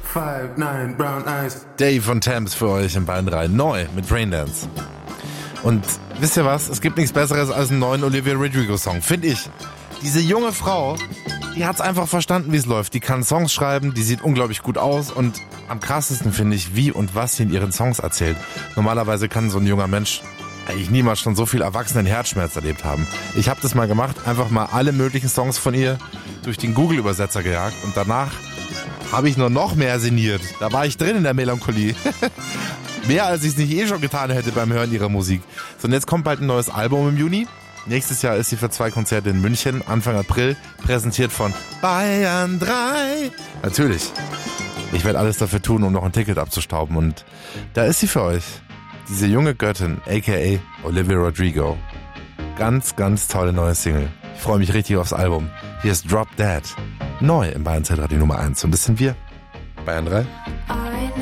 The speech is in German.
5'9", brown eyes. Dave von Thames für euch in Bayern 3 neu mit Braindance. Und wisst ihr was? Es gibt nichts Besseres als einen neuen Olivia Rodrigo-Song, finde ich. Diese junge Frau, die hat's einfach verstanden, wie es läuft. Die kann Songs schreiben, die sieht unglaublich gut aus und am krassesten finde ich, wie und was sie in ihren Songs erzählt. Normalerweise kann so ein junger Mensch eigentlich niemals schon so viel erwachsenen Herzschmerz erlebt haben. Ich habe das mal gemacht, einfach mal alle möglichen Songs von ihr durch den Google-Übersetzer gejagt und danach habe ich nur noch mehr sinniert. Da war ich drin in der Melancholie. Mehr als ich es nicht schon getan hätte beim Hören ihrer Musik. So, und jetzt kommt bald ein neues Album im Juni. Nächstes Jahr ist sie für 2 Konzerte in München, Anfang April, präsentiert von Bayern 3. Natürlich. Ich werde alles dafür tun, um noch ein Ticket abzustauben. Und da ist sie für euch. Diese junge Göttin, a.k.a. Olivia Rodrigo. Ganz, ganz tolle neue Single. Ich freue mich richtig aufs Album. Hier ist Drop Dead. Neu im Bayern Zeitradio Nummer 1. Und das sind wir. Bayern 3.